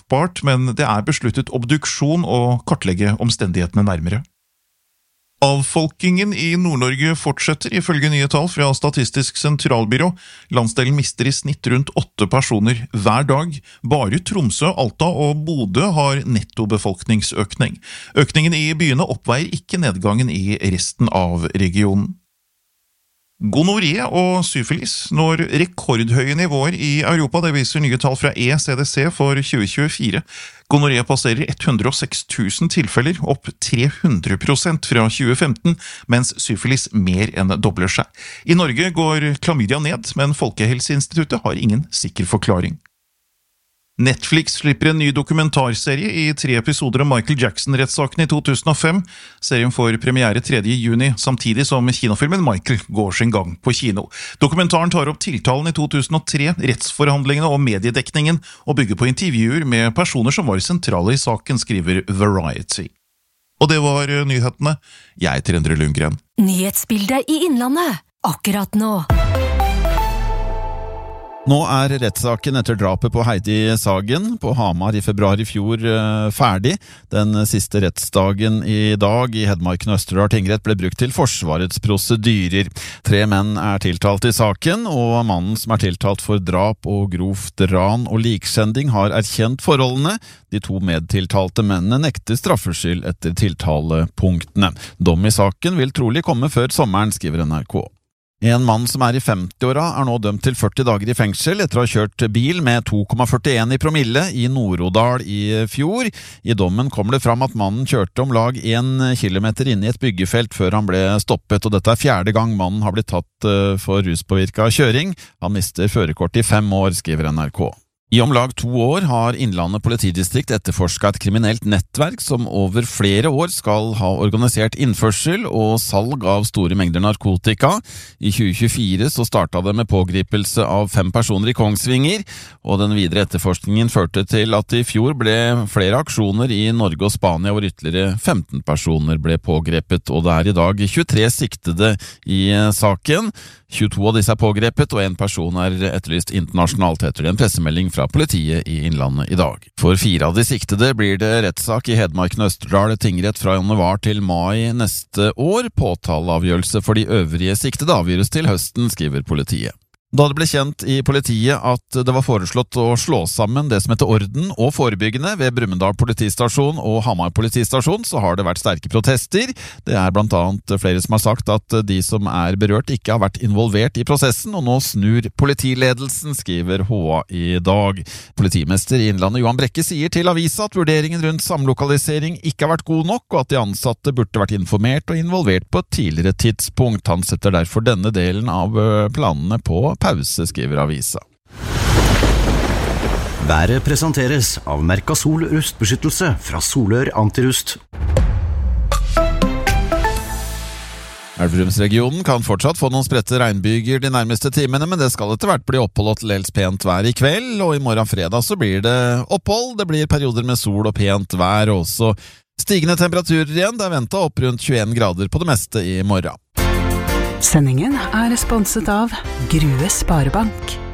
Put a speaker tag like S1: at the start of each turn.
S1: straffbart, men det besluttet obduksjon og kartlegge omstendighetene nærmere. Avfolkingen i Nord-Norge fortsetter ifølge nye tall fra Statistisk sentralbyrå. Landsdelen mister i snitt rundt 8 personer hver dag. Bare Tromsø, Alta og Bodø har nettobefolkningsøkning. Økningen i byene oppveier ikke nedgangen i resten av regionen. Gonoré og syfilis når rekordhøye nivåer i Europa, det viser nye tall fra ECDC for 2024. Gonoré passerer 106 000 tilfeller, opp 300% fra 2015, mens syfilis mer enn dobler seg. I Norge går klamydia ned, men Folkehelseinstituttet har ingen sikker forklaring. Netflix slipper en ny dokumentarserie i 3 episoder om Michael Jackson-rettssaken i 2005. Serien får premiere 3. juni, samtidig som kinofilmen Michael går sin gang på kino. Dokumentaren tar opp tiltalen i 2003, rettsforhandlingene og mediedekningen, og bygger på intervjuer med personer som var sentrale i saken, skriver Variety. Og det var nyhetene. Jeg heter Endre Lundgren.
S2: Nyhetsbildet i Innlandet, akkurat nå.
S3: Nå rettssaken etter drapet på Heidi Sagen på Hamar i februar i fjor ferdig. Den siste rettsdagen i dag i Hedmarken og Østerdal tingrett ble brukt til Forsvarets prosedyrer. 3 menn tiltalt i saken, og mannen som tiltalt for drap og grovt ran og likskjending har erkjent forholdene. De 2 medtiltalte mennene nekter straffskyld etter tiltalepunktene. Dom i saken vil trolig komme før sommeren, skriver NRK. En mann som i 50-åra nå dømt til 40 dager i fengsel etter å ha kjørt bil med 2,41 i promille i Nord-Odal i fjor. I dommen kommer det fram at mannen kjørte om lag 1 kilometer inn i et byggefelt før han ble stoppet, og dette 4. gang mannen har blitt tatt for ruspåvirket kjøring. Han mister førerkort i 5 år, skriver NRK. I om lag 2 år har Innlandet politidistrikt etterforsket et kriminelt nettverk som over flere år skal ha organisert innførsel og salg av store mengder narkotika. I 2024 så startet det med pågripelse av 5 personer i Kongsvinger, og den videre etterforskningen førte til at i fjor ble flere aksjoner i Norge og Spania hvor ytterligere 15 personer ble pågrepet, og det i dag 23 siktede i saken. 22 av disse pågrepet, og 1 person etterlyst internasjonalt, heter det en pressemelding fra politiet i Innlandet i dag. For 4 av de siktede blir det rettssak i Hedmarken og Østerdal tingrett fra januar til mai neste år. Påtaleavgjørelse for de øvrige siktede avgjøres til høsten, skriver politiet. Da det ble kjent i politiet at det var foreslått å slå sammen det som heter Orden og Forebyggende ved Brumunddal politistasjon og Hamar politistasjon, så har det vært sterke protester. Det blant annet flere som har sagt at de som berørt ikke har vært involvert i prosessen, og nå snur politiledelsen, skriver HA i dag. Politimester i Innlandet Johan Brekke sier til avisa at vurderingen rundt samlokalisering ikke har vært god nok, og at de ansatte burde vært informert og involvert på et tidligere tidspunkt. Han setter derfor denne delen av planene på pause, skriver avisa.
S4: Været presenteres av Mercasol rustbeskyttelse fra Solør Antirust.
S3: Elverumsregionen kan fortsatt få noen spredte regnbyger de nærmeste timene, men det skal etter hvert bli opphold og til dels pent vær i kveld, og i morgen fredag så blir det opphold. Det blir perioder med sol og pent vær, og også stigende temperaturer igjen. Det ventet opp rundt 21 grader på det meste i morgen.
S2: Sendingen sponset av Grue Sparebank.